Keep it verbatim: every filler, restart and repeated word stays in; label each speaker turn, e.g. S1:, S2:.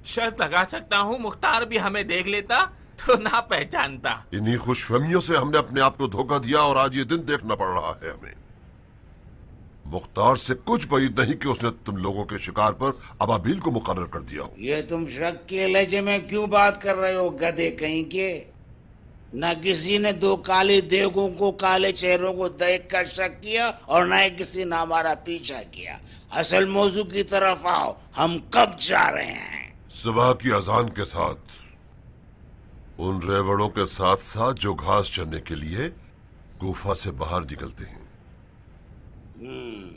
S1: शर्त लगा सकता हूँ मुख्तार भी हमें देख लेता तो ना पहचानता।
S2: इन्हीं खुशफहमियों से हमने अपने आप को धोखा दिया और आज ये दिन देखना पड़ रहा है हमें। मुख्तार से कुछ बाद नहीं कि उसने तुम लोगों के शिकार पर अबाबील को मुकर्रर कर दिया हो।
S3: ये तुम शक के लहजे में क्यों बात कर रहे हो गधे कहीं के? न किसी ने दो काले देवों को, काले चेहरों को देख कर शक किया और न ही किसी ने हमारा पीछा किया। असल मौजू की तरफ आओ, हम कब जा रहे हैं?
S2: सुबह की अजान के साथ, उन रेवड़ों के साथ साथ जो घास चरने के लिए गुफा से बाहर निकलते हैं।
S3: हम्म,